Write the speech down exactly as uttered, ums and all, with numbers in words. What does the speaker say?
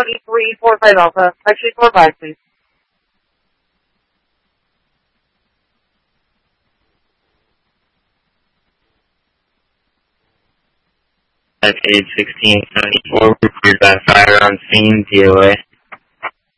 twenty-three four five Alpha. Actually, four five, please. At age sixteen seventy-four, reported by fire on scene, D O A.